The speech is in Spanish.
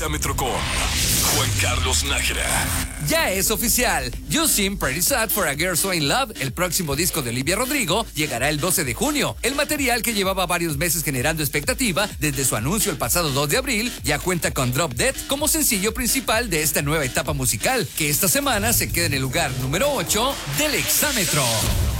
Exámetro con Juan Carlos Nájera. Ya es oficial. You Seem Pretty Sad for a Girl So In Love, el próximo disco de Olivia Rodrigo, llegará el 12 de junio. El material, que llevaba varios meses generando expectativa desde su anuncio el pasado 2 de abril, ya cuenta con Drop Dead como sencillo principal de esta nueva etapa musical, que esta semana se queda en el lugar número 8 del Exámetro.